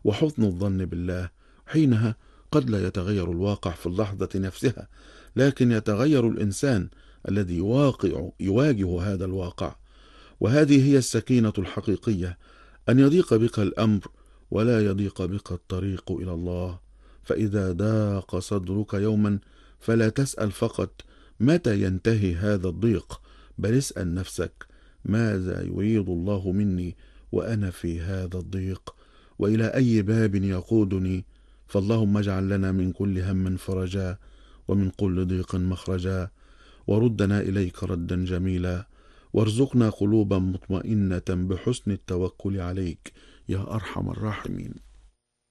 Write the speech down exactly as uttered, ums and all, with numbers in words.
وحسن الظن بالله. حينها قد لا يتغير الواقع في اللحظة نفسها، لكن يتغير الإنسان الذي يواقع يواجه هذا الواقع. وهذه هي السكينة الحقيقية، أن يضيق بك الأمر ولا يضيق بك الطريق إلى الله. فإذا ضاق صدرك يوما فلا تسأل فقط متى ينتهي هذا الضيق، بل اسأل نفسك ماذا يريد الله مني وأنا في هذا الضيق، وإلى أي باب يقودني. فاللهم اجعل لنا من كل هم فرجا، ومن كل ضيق مخرجا، وردنا إليك ردا جميلا، وارزقنا قلوبا مطمئنة بحسن التوكل عليك يا أرحم الراحمين.